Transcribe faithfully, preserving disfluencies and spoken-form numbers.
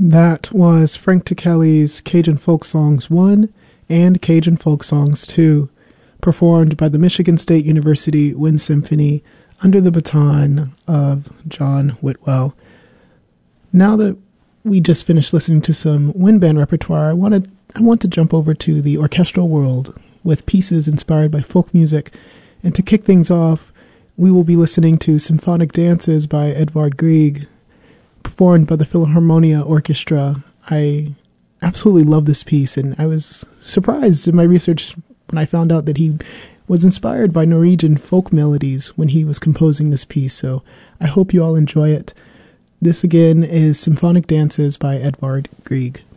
That was Frank Ticheli's Cajun Folk Songs one and Cajun Folk Songs two, performed by the Michigan State University Wind Symphony under the baton of John Whitwell. Now that we just finished listening to some wind band repertoire, I wanted I want to jump over to the orchestral world with pieces inspired by folk music. And to kick things off, we will be listening to Symphonic Dances by Edvard Grieg, performed by the Philharmonia Orchestra. I absolutely love this piece, and I was surprised in my research when I found out that he was inspired by Norwegian folk melodies when he was composing this piece, so I hope you all enjoy it. This again is Symphonic Dances by Edvard Grieg.